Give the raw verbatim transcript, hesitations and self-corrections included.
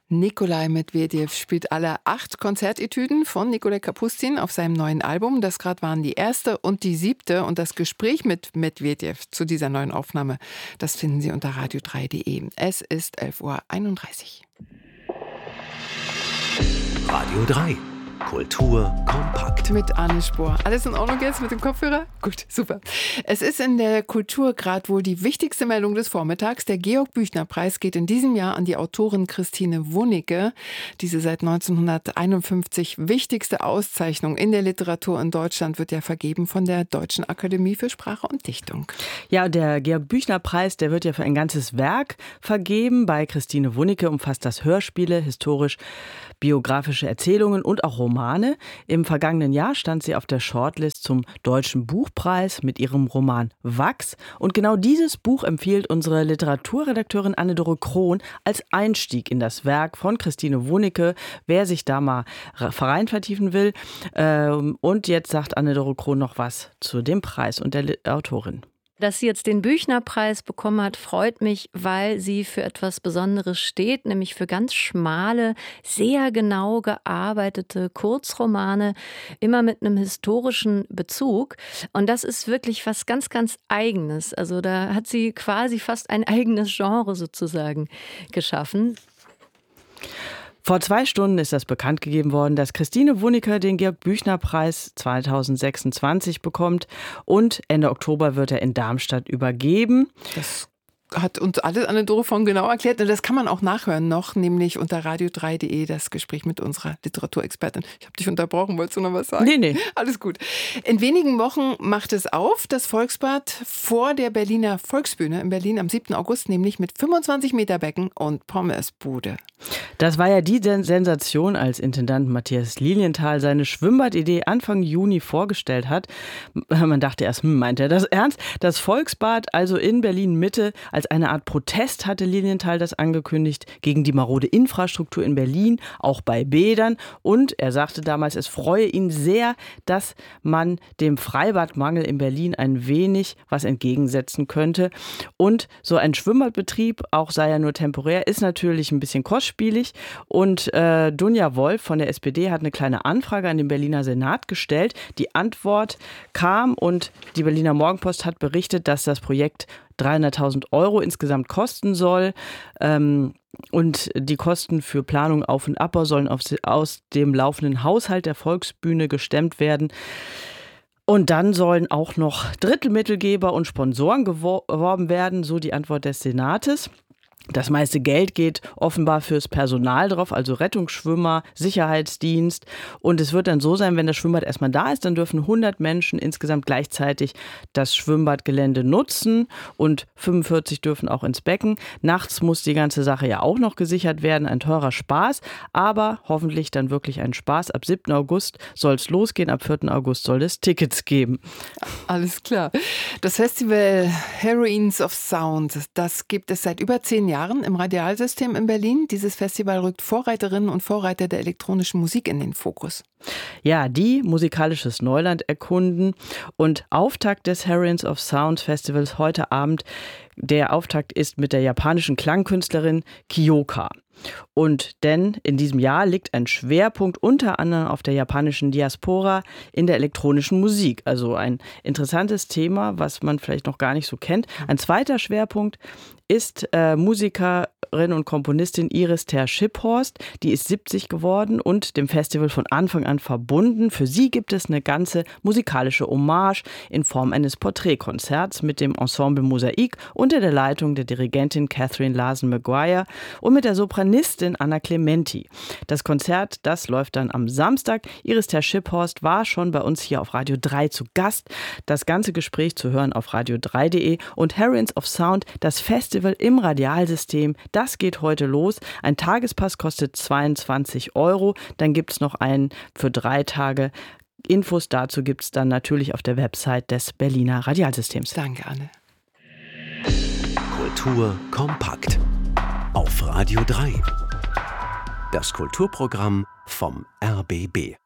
Nikolai Medvedev spielt alle acht Konzertetüden von Nikolai Kapustin auf seinem neuen Album. Das gerade waren die erste und die siebte. Und das Gespräch mit Medvedev zu dieser neuen Aufnahme, das finden Sie unter radio drei punkt de. Es ist elf Uhr einunddreißig. Radio drei. Kultur kompakt. Mit Anne Spohr. Alles in Ordnung jetzt mit dem Kopfhörer? Gut, super. Es ist in der Kultur gerade wohl die wichtigste Meldung des Vormittags. Der Georg-Büchner-Preis geht in diesem Jahr an die Autorin Christine Wunicke. Diese seit neunzehnhunderteinundfünfzig wichtigste Auszeichnung in der Literatur in Deutschland wird ja vergeben von der Deutschen Akademie für Sprache und Dichtung. Ja, der Georg-Büchner-Preis, der wird ja für ein ganzes Werk vergeben. Bei Christine Wunicke umfasst das Hörspiele, historisch biografische Erzählungen und auch Romane. Im vergangenen Jahr stand sie auf der Shortlist zum Deutschen Buchpreis mit ihrem Roman Wachs. Und genau dieses Buch empfiehlt unsere Literaturredakteurin Anne-Dore Krohn als Einstieg in das Werk von Christine Wunicke, wer sich da mal rein vertiefen will. Und jetzt sagt Anne-Dore Krohn noch was zu dem Preis und der Autorin. Dass sie jetzt den Büchner-Preis bekommen hat, freut mich, weil sie für etwas Besonderes steht, nämlich für ganz schmale, sehr genau gearbeitete Kurzromane, immer mit einem historischen Bezug. Und das ist wirklich was ganz, ganz Eigenes. Also da hat sie quasi fast ein eigenes Genre sozusagen geschaffen. Vor zwei Stunden ist das bekannt gegeben worden, dass Christine Wunicke den Georg-Büchner-Preis zweitausendsechsundzwanzig bekommt und Ende Oktober wird er in Darmstadt übergeben. Das hat uns alles Anne-Dore von genau erklärt. Und das kann man auch nachhören noch, nämlich unter radio drei punkt de, das Gespräch mit unserer Literaturexpertin. Ich habe dich unterbrochen, wolltest du noch was sagen? Nee, nee. Alles gut. In wenigen Wochen macht es auf, das Volksbad vor der Berliner Volksbühne in Berlin am siebten August, nämlich mit fünfundzwanzig Meter Becken und Pommesbude. Das war ja die Sensation, als Intendant Matthias Lilienthal seine Schwimmbadidee Anfang Juni vorgestellt hat. Man dachte erst, hm, meint er das ernst? Das Volksbad, also in Berlin-Mitte, als eine Art Protest hatte Lilienthal das angekündigt gegen die marode Infrastruktur in Berlin, auch bei Bädern. Und er sagte damals, es freue ihn sehr, dass man dem Freibadmangel in Berlin ein wenig was entgegensetzen könnte. Und so ein Schwimmbadbetrieb, auch sei er nur temporär, ist natürlich ein bisschen kostspielig. Und äh, Dunja Wolf von der S P D hat eine kleine Anfrage an den Berliner Senat gestellt. Die Antwort kam und die Berliner Morgenpost hat berichtet, dass das Projekt dreihunderttausend Euro insgesamt kosten soll. Ähm, und die Kosten für Planung, Auf- und Abbau sollen auf, aus dem laufenden Haushalt der Volksbühne gestemmt werden. Und dann sollen auch noch Drittelmittelgeber und Sponsoren geworben werden, so die Antwort des Senates. Das meiste Geld geht offenbar fürs Personal drauf, also Rettungsschwimmer, Sicherheitsdienst. Und es wird dann so sein, wenn das Schwimmbad erstmal da ist, dann dürfen hundert Menschen insgesamt gleichzeitig das Schwimmbadgelände nutzen und fünfundvierzig dürfen auch ins Becken. Nachts muss die ganze Sache ja auch noch gesichert werden, ein teurer Spaß, aber hoffentlich dann wirklich ein Spaß. Ab siebten August soll es losgehen, ab vierten August soll es Tickets geben. Alles klar. Das Festival Heroines of Sound, das gibt es seit über zehn Jahren im Radialsystem in Berlin. Dieses Festival rückt Vorreiterinnen und Vorreiter der elektronischen Musik in den Fokus. Ja, die musikalisches Neuland erkunden und Auftakt des Heroines of Sound Festivals heute Abend. Der Auftakt ist mit der japanischen Klangkünstlerin Kyoka. Und denn in diesem Jahr liegt ein Schwerpunkt unter anderem auf der japanischen Diaspora in der elektronischen Musik. Also ein interessantes Thema, was man vielleicht noch gar nicht so kennt. Ein zweiter Schwerpunkt ist äh, Musikerin und Komponistin Iris Ter-Schipphorst. Die ist siebzig geworden und dem Festival von Anfang an verbunden. Für sie gibt es eine ganze musikalische Hommage in Form eines Porträtkonzerts mit dem Ensemble Mosaik unter der Leitung der Dirigentin Catherine Larson-Maguire und mit der Sopranistin Anna Clementi. Das Konzert, das läuft dann am Samstag. Iris Ter-Schipphorst war schon bei uns hier auf Radio drei zu Gast. Das ganze Gespräch zu hören auf radio drei punkt de und Heroines of Sound, das Festival im Radialsystem, das geht heute los. Ein Tagespass kostet zweiundzwanzig Euro. Dann gibt es noch einen für drei Tage. Infos dazu gibt es dann natürlich auf der Website des Berliner Radialsystems. Danke, Anne. Kultur kompakt auf Radio drei. Das Kulturprogramm vom R B B.